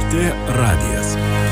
LRT radijas.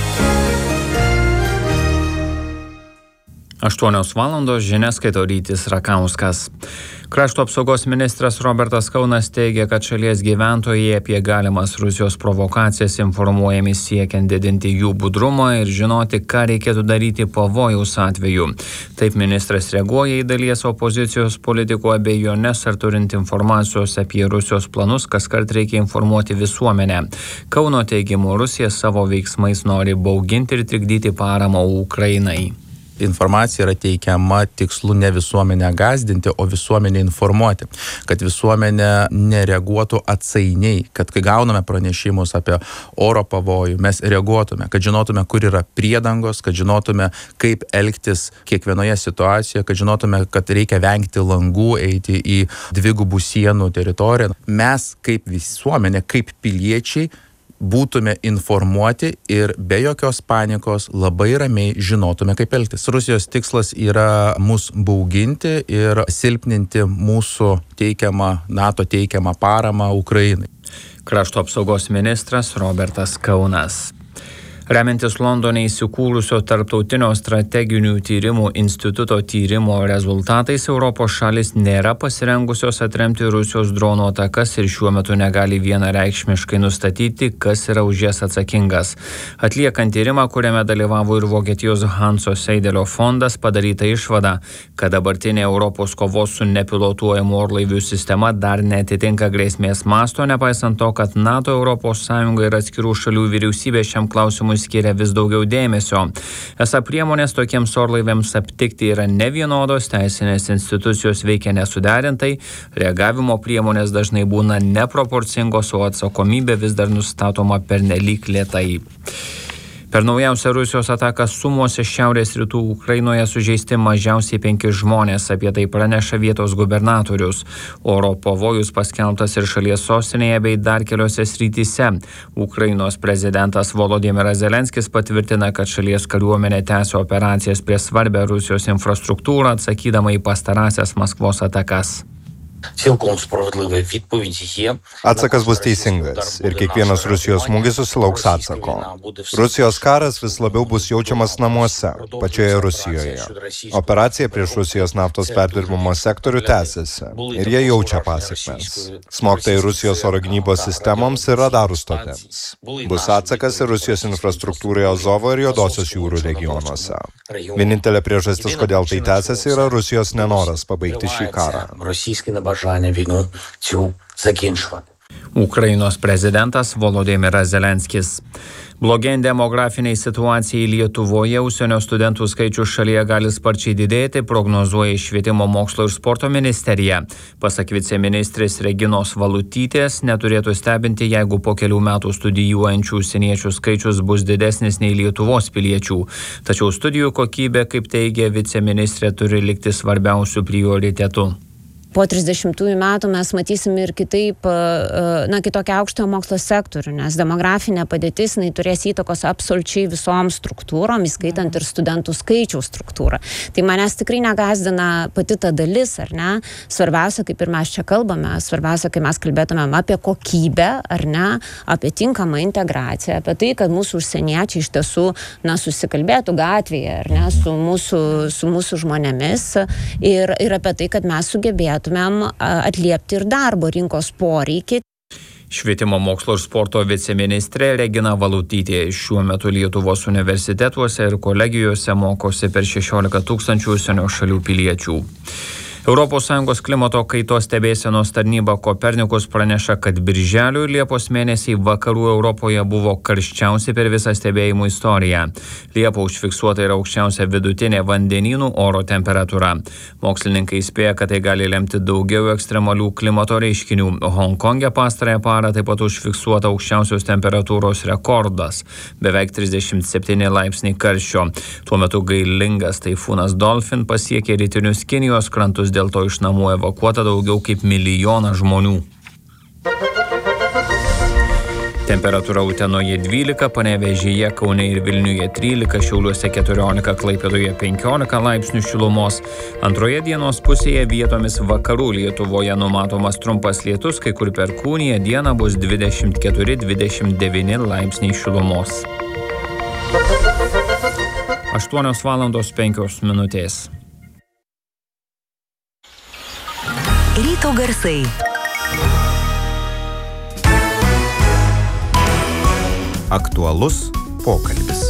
8 valandos žinias skaito Rytis Rakauskas. Krašto apsaugos ministras Robertas Kaunas teigia, kad šalies gyventojai apie galimas Rusijos provokacijas informuojami siekiant didinti jų budrumą ir žinoti, ką reikėtų daryti pavojaus atveju. Taip ministras reaguoja į dalies opozicijos politikų abejones, ar turint informacijos apie Rusijos planus, kaskart reikia informuoti visuomenę. Kauno teigimu, Rusija savo veiksmais nori bauginti ir trikdyti paramą Ukrainai. Informacija yra teikiama tikslu ne visuomenę gąsdinti, o visuomenę informuoti, kad visuomenė nereaguotų atsainiai, kad kai gauname pranešimus apie oro pavojų, mes reaguotume, kad žinotume, kur yra priedangos, kad žinotume, kaip elgtis kiekvienoje situacijoje, kad žinotume, kad reikia vengti langų, eiti į dvigubų sienų teritoriją. Mes kaip visuomenė, kaip piliečiai, būtume informuoti ir be jokios panikos labai ramiai žinotume, kaip elgtis. Rusijos tikslas yra mus bauginti ir silpninti mūsų NATO teikiamą paramą Ukrainai. Krašto apsaugos ministras Robertas Kaunas. Remiantis Londone įsikūrusio Tarptautinio strateginių tyrimų instituto tyrimo rezultatais, Europos šalis nėra pasirengusios atremti Rusijos dronų atakas ir šiuo metu negali vienareikšmiškai nustatyti, kas yra už jas atsakingas. Atliekant tyrimą, kuriame dalyvavo ir Vokietijos Hanso Seidelio fondas, padaryta išvada, kad dabartinė Europos kovos su nepilotuojamu orlaivių sistema dar netitinka grėsmės masto, nepaisant to, kad NATO, Europos Sąjunga ir atskirų šalių vyriausybė šiam klausimui skiria vis daugiau dėmesio. Esą priemonės tokiems orlaiviams aptikti yra nevienodos, teisinės institucijos veikia nesuderintai, reagavimo priemonės dažnai būna neproporcingos, o atsakomybė vis dar nustatoma pernelyg lėtai. Per naujausią Rusijos ataką Sumuose šiaurės rytų Ukrainoje sužeisti mažiausiai 5 žmonės, apie tai praneša vietos gubernatorius. Oro pavojus paskelbtas ir šalies sostinėje bei dar keliose srityse. Ukrainos prezidentas Volodymyras Zelenskis patvirtina, kad šalies kariuomenė tęsia operacijas prie svarbią Rusijos infrastruktūrą, atsakydama į pastarąsias Maskvos atakas. Atsakas bus teisingas ir kiekvienas Rusijos smūgis susilauks atsako. Rusijos karas vis labiau bus jaučiamas namuose, pačioje Rusijoje. Operacija prieš Rusijos naftos perdirbimo sektorių tęsiasi ir jie jaučia pasekmes. Smogta į Rusijos oro gynybos sistemoms ir radarų stotėms. Bus atsakas ir Rusijos infrastruktūrai Azovo ir Juodosios jūrų regionuose. Vienintelė priežastis, kodėl tai tęsiasi, yra Rusijos nenoras pabaigti šį karą. Ukrainos prezidentas Volodymyras Zelenskis. Blogėjant demografiniai situacijai Lietuvoje, užsienio studentų skaičius šalyje gali sparčiai didėti, prognozuoja Švietimo mokslo ir sporto ministerija. Pasak viceministrės Reginos Valutytės, neturėtų stebinti, jeigu po kelių metų studijuojančių užsieniečių skaičius bus didesnis nei Lietuvos piliečių. Tačiau studijų kokybė, kaip teigia viceministrė, turi likti svarbiausių prioritetų. Po 30 metų mes matysim ir kitokią aukštojo mokslo sektorių, nes demografinė padėtis turės įtakos absoliučiai visoms struktūrom, įskaitant ir studentų skaičiaus struktūrą. Tai manęs tikrai negąsdina pati ta dalis, ar ne? Svarbiausia, kaip ir mes čia kalbame, svarbiausia, kai mes kalbėtumėm apie kokybę, ar ne, apie tinkamą integraciją, apie tai, kad mūsų užsieniečiai iš tiesų susikalbėtų gatvėje, ar ne, su mūsų žmonėmis ir apie tai, kad mes sugebėtumėm atliepti ir darbo rinkos poreikį. Švietimo mokslo ir sporto viceministrė Regina Valutytė šiuo metu Lietuvos universitetuose ir kolegijose mokosi per 16 000 užsienio šalių piliečių. ES klimato kaitos stebėsenos tarnyba Kopernikus praneša, kad birželio ir Liepos mėnesiai vakarų Europoje buvo karščiausi per visą stebėjimų istoriją. Liepą užfiksuota yra aukščiausia vidutinė vandenynų oro temperatūra. Mokslininkai įspėja, kad tai gali lemti daugiau ekstremalių klimato reiškinių. Honkonge pastarąją parą taip pat užfiksuota aukščiausios temperatūros rekordas – beveik 37 laipsniai karščio. Tuo metu gailingas taifūnas Dolphin pasiekė rytinius Kinijos krantus. Dėl to iš namų evakuota daugiau kaip 1 milijoną žmonių. Temperatūra Utenoje 12, Panevėžyje, Kaune ir Vilniuje 13, Šiauliuose 14, Klaipėdoje 15 laipsnių šilumos. Antroje dienos pusėje vietomis vakarų Lietuvoje numatomas trumpas lietus, kai kur Perkūnija, dieną bus 24-29 laipsniai šilumos. 8:05. Ryto garsai. Aktualus pokalbis.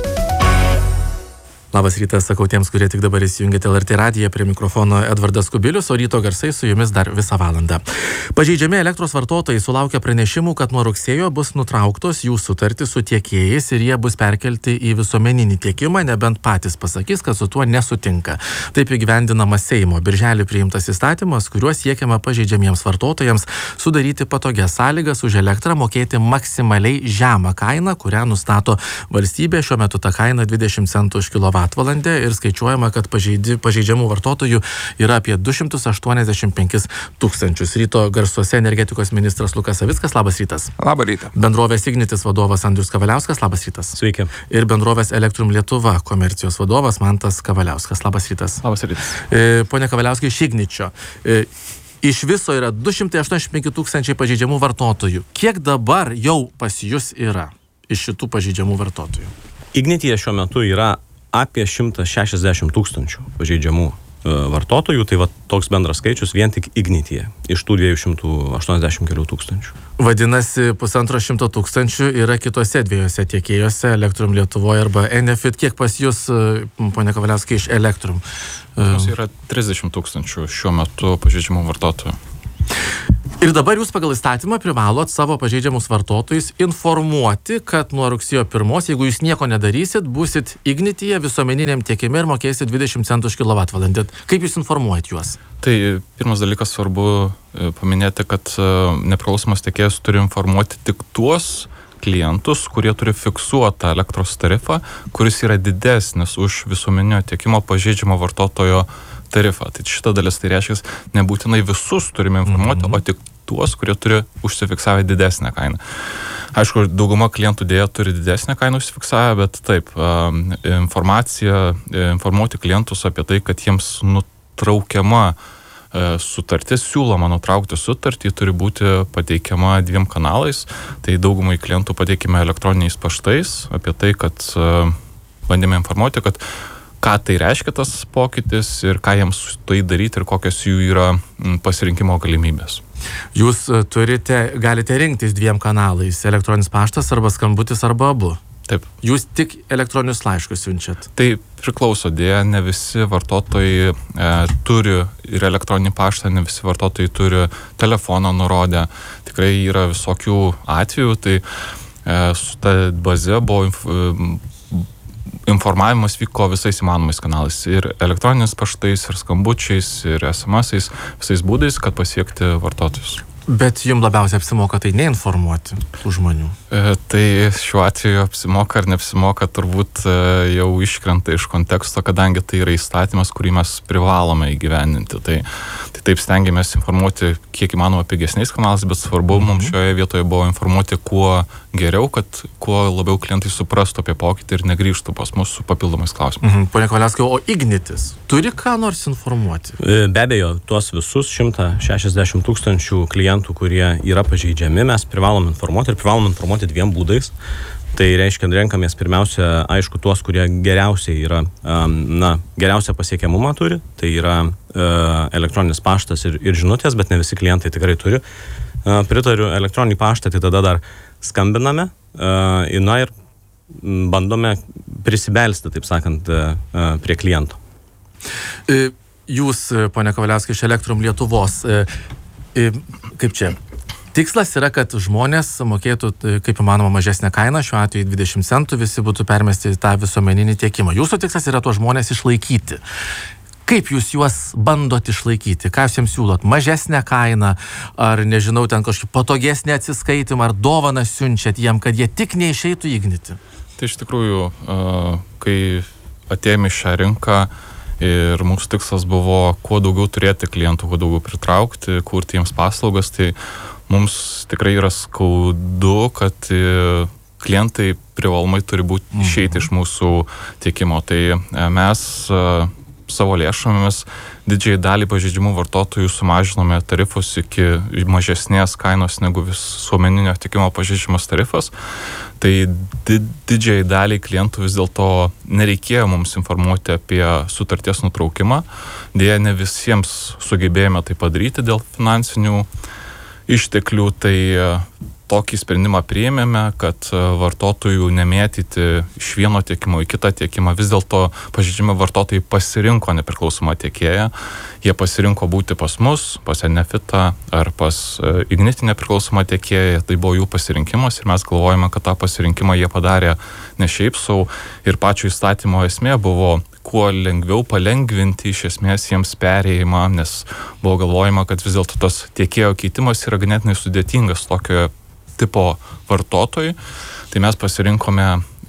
Labas rytas, sakau tiems, kurie tik dabar įsijungėte LRT radiją, prie mikrofono Edvardas Kubilius, o ryto garsai su jumis dar visą valandą. Pažeidžiami elektros vartotojai sulaukia pranešimų, kad nuo rugsėjo bus nutrauktos jų sutartys su tiekėjais ir jie bus perkelti į visuomeninį tiekimą, nebent patys pasakys, kad su tuo nesutinka. Taip įgyvendinama Seimo birželį priimtas įstatymas, kuriuo siekiama pažeidžiamiems vartotojams sudaryti patogias sąlygas už elektrą mokėti maksimaliai žemą kainą, kurią nustato valstybė. Šiuo metu ta kaina 20 centų už kilovatvalandę ir skaičiuojama, kad pažeidžiamų vartotojų yra apie 285 tūkstančius. Ryto garsuose energetikos ministras Lukas Savickas, labas rytas. Labą rytą. Bendrovės Ignitis vadovas Andrius Kavaliauskas, labas rytas. Sveiki. Ir bendrovės Elektrum Lietuva komercijos vadovas Mantas Kavaliauskas, labas rytas. Labas rytas. Pone Kavaliauskai, iš Igničio. Iš viso yra 285 tūkstančiai pažeidžiamų vartotojų. Kiek dabar jau pas jūs yra iš šitų pažeidžiamų vartotojų? Ignityje šiuo metu yra apie 160 tūkstančių pažeidžiamų vartotojų, tai va toks bendras skaičius vien tik Ignityje iš tų 280 kelių tūkstančių. Vadinasi, 150 tūkstančių yra kitose dviejose tiekėjose, Elektrum Lietuvoje arba Enefit. Kiek pas jūs, pone Kavaliauskai, iš Elektrum? Mums yra 30 tūkstančių šiuo metu pažeidžiamų vartotojų. Ir dabar jūs pagal įstatymą privalot savo pažeidžiamus vartotojus informuoti, kad nuo rugsėjo 1, jeigu jūs nieko nedarysit, būsit Ignityje visuomeniniam tiekime ir mokėsit 20 centų už kilovatvalandę. Kaip jūs informuojat juos? Tai pirmas dalykas svarbu paminėti, kad nepriklausomas tiekėjas turi informuoti tik tuos klientus, kurie turi fiksuotą elektros tarifą, kuris yra didesnis už visuomeninio tiekimo pažeidžiamo vartotojo tarifą. Tai šita dalis tai reiškia, nebūtinai visus turime informuoti, o tik tuos, kurie turi užsifiksavę didesnę kainą. Aišku, dauguma klientų dėja turi didesnę kainą užsifiksavę, bet taip, informuoti klientus apie tai, kad jiems nutraukiama sutartis, siūloma nutraukti sutartį, turi būti pateikiama 2 kanalais. Tai daugumai klientų pateikime elektroniniais paštais apie tai, kad bandėme informuoti, kad ką tai reiškia tas pokytis ir ką jiems tai daryti ir kokios jų yra pasirinkimo galimybės. Jūs galite rinktis 2 kanalais, elektroninis paštas arba skambutis arba abu. Taip. Jūs tik elektroninius laiškus siunčiat. Tai priklauso, dėja, ne visi vartotojai turi ir elektroninį paštą, ne visi vartotojai turi telefoną nurodę. Tikrai yra visokių atvejų, tai su ta baze buvo informavimas vyko visais įmanomais kanalais. Ir elektroniniais paštais, ir skambučiais, ir SMS-ais, visais būdais, kad pasiekti vartotojus. Bet jums labiausiai apsimoka tai neinformuoti tų žmonių? Tai šiuo atveju apsimoka ar neapsimoka turbūt jau iškrenta iš konteksto, kadangi tai yra įstatymas, kurį mes privalome įgyvendinti. Tai taip stengiamės informuoti kiek įmanoma pigesniais kanalais, bet svarbu mums šioje vietoje buvo informuoti kuo geriau, kad kuo labiau klientai suprastų apie pokytį ir negrįžtų pas mus su papildomais klausimais. Pone Kavaliauskai, o Ignitis turi ką nors informuoti? Be abejo, tuos visus 160 tūkstančių klientų, kurie yra pažeidžiami, mes privalom informuoti ir privalom informuoti 2 būdais. Tai reiškia, renkamės pirmiausia, aišku, tuos, kurie geriausiai yra, geriausią pasiekiamumą turi. Tai yra elektroninis paštas ir žinutės, bet ne visi klientai tikrai turi. Pritariu elektroninį paštą, tai tada dar skambiname ir bandome prisibelsti, taip sakant, prie kliento. Jūs, pone Kavaliauskai, iš Elektrum Lietuvos, kaip čia? Tikslas yra, kad žmonės mokėtų kaip įmanoma mažesnę kainą, šiuo atveju 20 centų, visi būtų permesti į tą visuomeninį tiekimą. Jūsų tikslas yra tuos žmonės išlaikyti. Kaip jūs juos bandot išlaikyti? Ką jūs jiems siūlot? Mažesnę kainą, ar nežinau, ten kažkokį patogesnį atsiskaitimą, ar dovaną siunčiat jiem, kad jie tik neišeitų į Ignitį? Tai iš tikrųjų, kai atėjome į šią rinką ir mūsų tikslas buvo kuo daugiau turėti klientų, kuo daugiau pritraukti, kurti jiems paslaugas, tai mums tikrai yra skaudu, kad klientai privalomai turi būti išeiti iš mūsų tiekimo. Tai mes savo lėšomis didžiai dalį pažeidžiamų vartotojų sumažinome tarifus iki mažesnės kainos negu visuomeninio tiekimo pažeidžiamas tarifas. Tai didžiai daliai klientų vis dėlto nereikėjo mums informuoti apie sutarties nutraukimą. Deja, ne visiems sugebėjome tai padaryti dėl finansinių išteklių, tai tokį sprendimą priėmėme, kad vartotojų nemėtyti iš vieno tiekimo į kitą tiekimą. Vis dėlto pažeidžiami vartotojai pasirinko nepriklausomą tiekėją. Jie pasirinko būti pas mus, pas Enefitą ar pas Ignitį nepriklausomą tiekėją. Tai buvo jų pasirinkimas ir mes galvojame, kad tą pasirinkimą jie padarė ne šiaip sau. Ir pačio įstatymo esmė buvo kuo lengviau palengvinti iš esmės jiems perėjimą, nes buvo galvojama, kad vis dėlto tas tiekėjo keitimas yra ganėtinai sudėtingas tokio tipo vartotojai. Tai mes pasirinkome,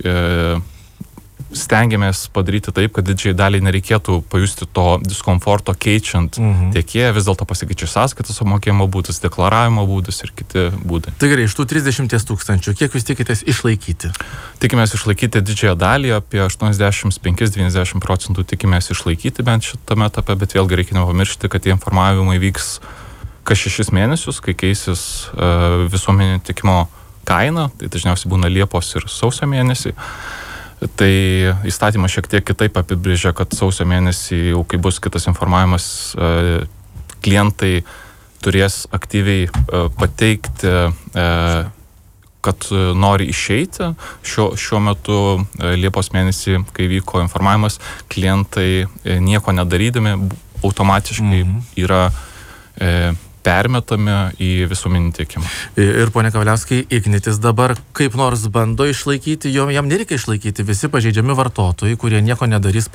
stengiamės padaryti taip, kad didžiai daliai nereikėtų pajusti to diskomforto keičiant tiekėją, vis dėlto pasikeičia sąskaitos apmokėjimo būdus, deklaravimo būdus ir kiti būdai. Tai gerai, iš tų 30 000, kiek jūs tikitės išlaikyti? Tikimės išlaikyti didžiąją dalį, apie 85-90% tikimės išlaikyti bent šitame etape, bet vėlgi reikia nepamiršti, kad tie informavimai vyks kas 6 mėnesius, kai keisis visuomeninio tiekimo kaina, tai dažniausiai būna Liepos ir sausio mėnesį. Tai įstatymas šiek tiek kitaip apibrėžia, kad sausio mėnesį, jau kai bus kitas informavimas, klientai turės aktyviai pateikti, kad nori išeiti. Šiuo metu Liepos mėnesį, kai vyko informavimas, klientai nieko nedarydami automatiškai yra permetami į visuomeninį tiekimą. Ir pone Kavaliauskai, Ignitis dabar kaip nors bando išlaikyti, jam nereikia išlaikyti visi pažeidžiami vartotojai, kurie nieko nedarys